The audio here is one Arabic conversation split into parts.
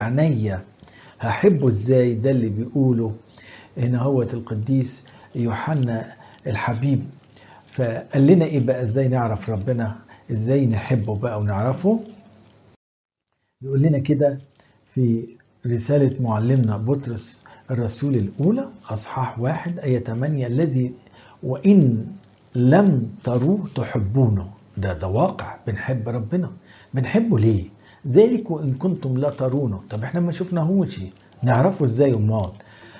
عينيا. هحبه ازاي؟ ده اللي بيقوله هنا هو القديس يوحنا الحبيب. فقال لنا ايه بقى ازاي نعرف ربنا، ازاي نحبه بقى ونعرفه. يقول لنا كده في رسالة معلمنا بطرس الرسول الأولى أصحاح 1 آية 8: الذي وإن لم تروه تحبونه. ده واقع، بنحب ربنا. بنحبه ليه؟ ذلك وإن كنتم لا ترونه. طب احنا ما شفناهوش، نعرفه ازاي امال؟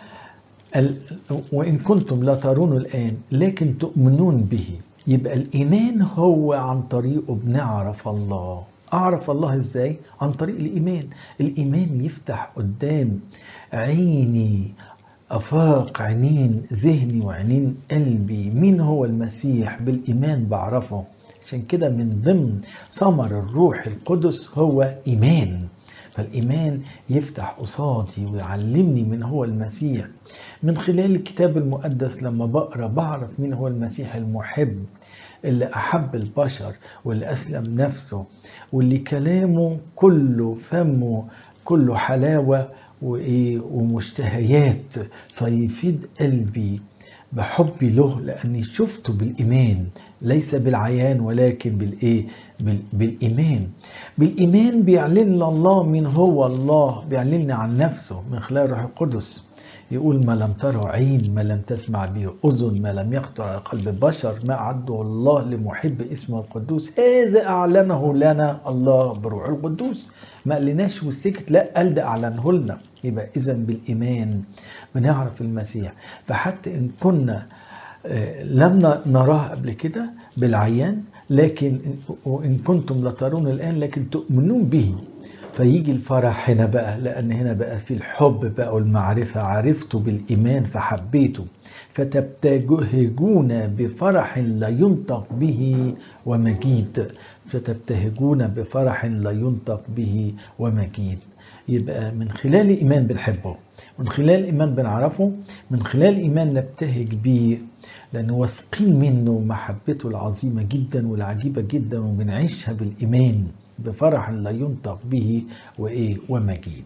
وإن كنتم لا ترونه الآن لكن تؤمنون به. يبقى الإيمان هو عن طريقه بنعرف الله. أعرف الله إزاي؟ عن طريق الإيمان. الإيمان يفتح قدام عيني، أفاق عينين ذهني وعينين قلبي مين هو المسيح. بالإيمان بعرفه. عشان كده من ضمن ثمر الروح القدس هو إيمان. فالإيمان يفتح قصادي ويعلمني من هو المسيح. من خلال الكتاب المقدس لما بقرأ بعرف مين هو المسيح المحب اللي أحب البشر واللي أسلم نفسه واللي كلامه كله فمه كله حلاوة ومشتهيات، فيفيد قلبي بحبي له لأني شفته بالإيمان، ليس بالعيان ولكن بالإيمان. بالإيمان بيعلن الله من هو الله، بيعلن عن نفسه من خلال الروح القدس. يقول ما لم تره عين، ما لم تسمع به أذن، ما لم يخطر على قلب بشر، ما أعده الله لمحب اسمه القدوس، هذا أعلنه لنا الله بروح القدوس. ما قالناش والسكت، لا قال ده أعلنه لنا. يبقى إذن بالإيمان بنعرف المسيح. فحتى إن كنا لم نراه قبل كده بالعيان، لكن وإن كنتم لترون الآن لكن تؤمنون به. فيجي الفرح هنا بقى، لأن هنا بقى في الحب بقى والمعرفة. عرفته بالإيمان فحبيته، فتبتهجون بفرح لا ينطق به ومجيد. فتبتهجون بفرح لا ينطق به ومجيد. يبقى من خلال الإيمان بنحبه، من خلال الإيمان بنعرفه، من خلال الإيمان نبتهج به لأنه واثقين منه محبته العظيمة جدا والعجيبة جدا، وبنعيشها بالإيمان بفرح لا ينطق به ومجيد.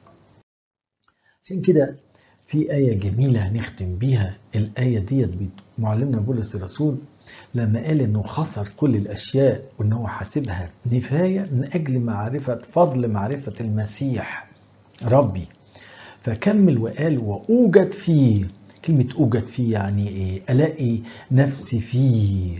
عشان كده في آية جميلة هنختم بيها الآية ديت معلمنا بولس الرسول لما قال إنه خسر كل الأشياء وإنه حاسبها نفاية من أجل فضل معرفة المسيح ربي. فكمل وقال وأوجد فيه. كلمة أوجد فيه يعني إيه؟ ألاقي نفسي فيه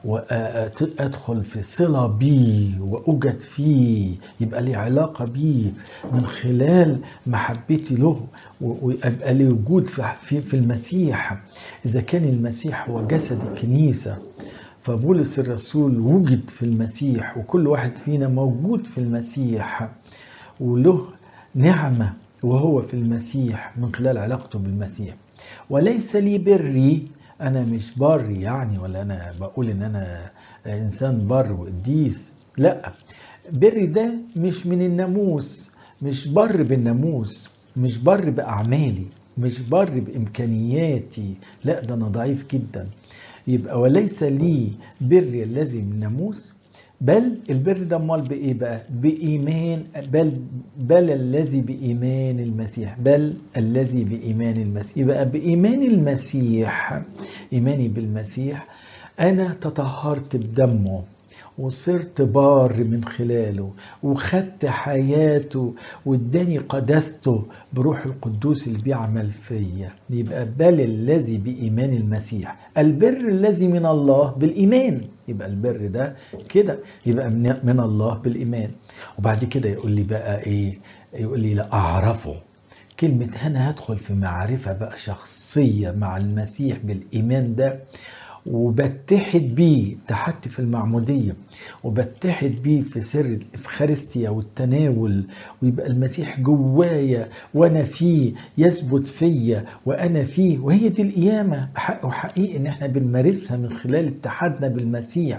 وأدخل في صلة بيه وأوجد فيه، يبقى لي علاقة بيه من خلال محبتي له، ويبقى لي وجود في المسيح. إذا كان المسيح هو جسد الكنيسة، فبولس الرسول وجد في المسيح، وكل واحد فينا موجود في المسيح وله نعمة وهو في المسيح من خلال علاقته بالمسيح. وليس لي بري، أنا مش بر يعني، ولا أنا بقول إن أنا إنسان بر وقديس، لا. بري ده مش من الناموس، مش بر بالناموس، مش بر بأعمالي، مش بر بإمكانياتي، لا ده أنا ضعيف جدا. يبقى وليس لي بري الذي من الناموس، بل البر ده امال بايه بقى؟ بايمان. بل الذي بايمان المسيح، بل الذي بايمان المسيح. يبقى بايمان المسيح، ايماني بالمسيح، انا تطهرت بدمه وصرت بار من خلاله، وخدت حياته واداني قداسته بروح القدوس اللي بيعمل فيا. يبقى بل الذي بإيمان المسيح، البر الذي من الله بالإيمان. يبقى البر ده كده يبقى من الله بالإيمان. وبعد كده يقول لي بقى إيه؟ يقول لي لا أعرفه. كلمة هنا هدخل في معرفة بقى شخصية مع المسيح بالإيمان ده، وبتحد بيه، اتحدت في المعمودية، وبتحد بيه في سر الإفخارستيا والتناول، ويبقى المسيح جوايا وأنا فيه، يثبت فيا وأنا فيه. وهي دي القيامة بحق وحقيقي إن احنا بنمارسها من خلال اتحادنا بالمسيح.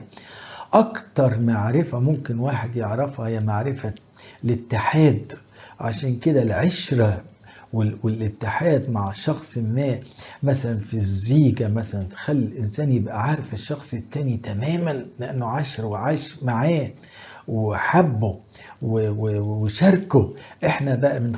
أكتر معرفة ممكن واحد يعرفها هي معرفة الاتحاد. عشان كده العشرة والاتحاد مع شخص ما، مثلا في الزيجة مثلا، تخلي الإنسان يبقى عارف الشخص التاني تماما لأنه عاشر وعاش معاه وحبه وشاركه. احنا بقى من